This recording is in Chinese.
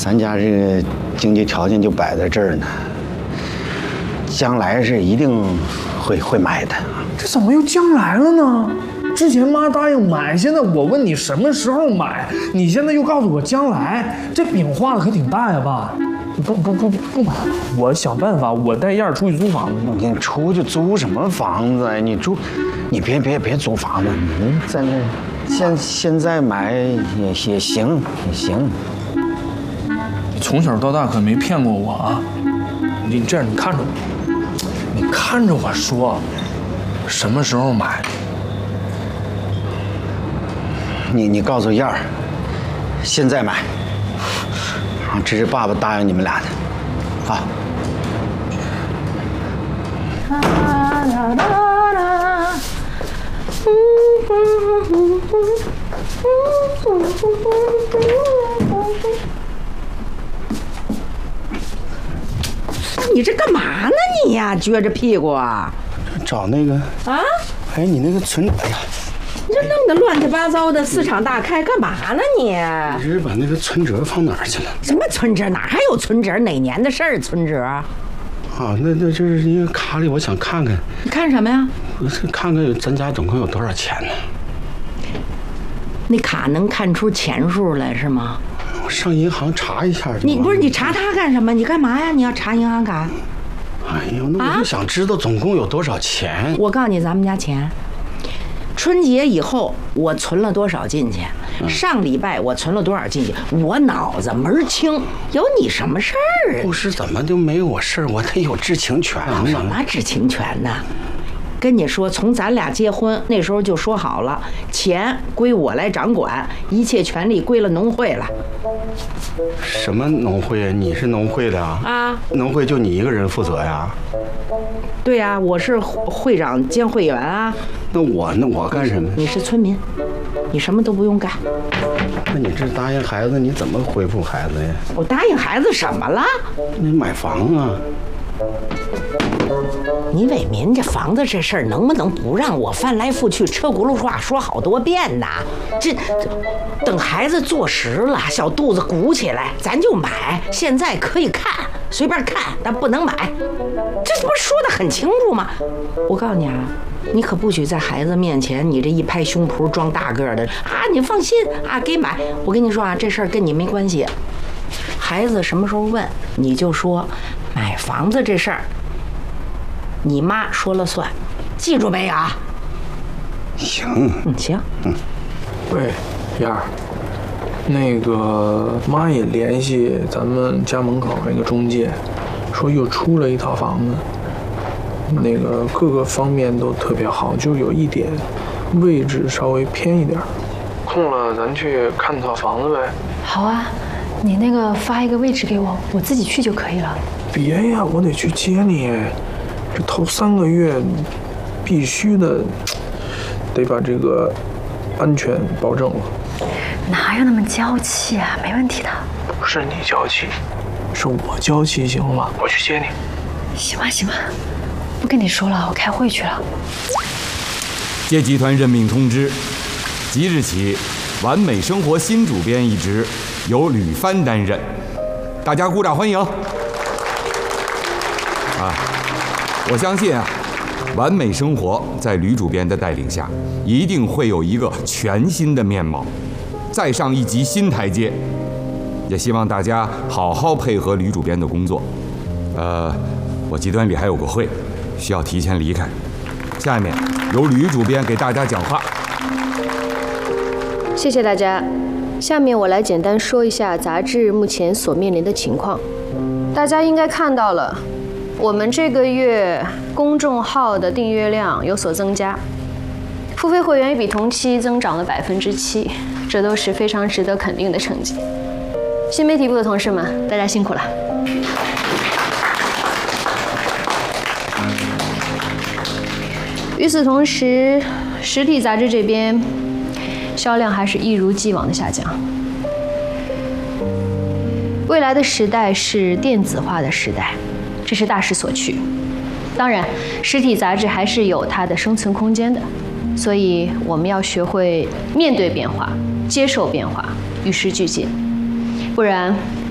咱家这个经济条件就摆在这儿呢，将来是一定会买的。 这怎么又将来了呢？之前妈答应买，现在我问你什么时候买，你现在又告诉我将来，这饼画的可挺大呀，爸。不买，我想办法，我带燕儿出去租房子。 你出去租什么房子呀？你别租房子，你在那现在买也行。 你从小到大可没骗过我啊！你这样，你看着我，你看着我说，什么时候买？ 你告诉燕儿，现在买。这是爸爸答应你们俩的，啊。 你这干嘛呢你呀？撅着屁股啊？ 找那个啊？哎，你那个存，哎呀。 你这弄得乱七八糟的，四场大开，干嘛呢你？ 你这是把那个存折放哪儿去了？ 什么存折？哪还有存折？哪年的事儿？存折？啊， 那就是因为卡里，我想看看。 你看什么呀？ 我是看看咱家总共有多少钱呢？ 那卡能看出钱数来是吗？ 我上银行查一下。 你不是你查它干什么？你干嘛呀？你要查银行卡？ 哎呦，那我就想知道总共有多少钱。 我告诉你，咱们家钱。春节以后我存了多少进去？上礼拜我存了多少进去？我脑子门清，有你什么事儿？ 不是怎么就没有我事儿？我得有知情权。 什么知情权呢？跟你说，从咱俩结婚那时候就说好了，钱归我来掌管，一切权利归了农会了。 什么农会啊？你是农会的啊？啊，农会就你一个人负责呀？ 对呀，我是会长兼会员啊。 那我干什么？ 你是村民，你什么都不用干。 那你这答应孩子，你怎么回复孩子呀？ 我答应孩子什么了？ 你买房啊？ 你伟民，这房子这事儿能不能不让我翻来覆去车轱辘话说好多遍呢？这等孩子坐实了，小肚子鼓起来，咱就买。现在可以看，随便看，但不能买。这不是说得很清楚吗？我告诉你啊，你可不许在孩子面前你这一拍胸脯装大个的啊！你放心啊，给买。我跟你说啊，这事儿跟你没关系。孩子什么时候问，你就说买房子这事儿，你妈说了算，记住没有？ 行， 行。 喂，燕儿，那个妈也联系咱们家门口那个中介，说又出了一套房子，那个各个方面都特别好，就有一点位置稍微偏一点。空了咱去看套房子呗。 好啊，你那个发一个位置给我，我自己去就可以了。 别呀，我得去接你。这头3个月必须的得把这个安全保证了。 哪有那么娇气啊？没问题的。 不是你娇气，是我娇气，行吗？我去接你。 行吧，行吧，不跟你说了，我开会去了。 接集团任命通知，即日起，完美生活新主编一职由吕帆担任，大家鼓掌欢迎。我相信啊，完美生活在吕主编的带领下，一定会有一个全新的面貌，再上一级新台阶。也希望大家好好配合吕主编的工作。我集团里还有个会，需要提前离开。下面由吕主编给大家讲话。 谢谢大家。下面我来简单说一下杂志目前所面临的情况。大家应该看到了，我们这个月公众号的订阅量有所增加，付费会员比同期增长了7%，这都是非常值得肯定的成绩。新媒体部的同事们，大家辛苦了。与此同时，实体杂志这边销量还是一如既往的下降。未来的时代是电子化的时代，这是大势所趋。当然，实体杂志还是有它的生存空间的，所以我们要学会面对变化，接受变化，与时俱进，不然